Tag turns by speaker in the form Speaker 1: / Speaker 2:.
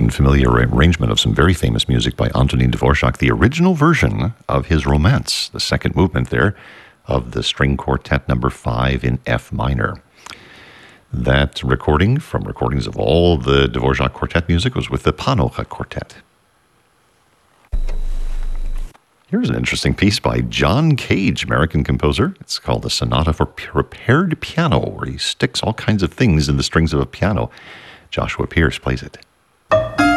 Speaker 1: unfamiliar arrangement of some very famous music by Antonin Dvorak, the original version of his Romance, the second movement there of the String Quartet number 5 in F minor. That recording, from recordings of all the Dvorak quartet music, was with the Panocha Quartet. Here's an interesting piece by John Cage, American composer. It's called the Sonata for Prepared Piano, where he sticks all kinds of things in the strings of a piano. Joshua Pierce plays it.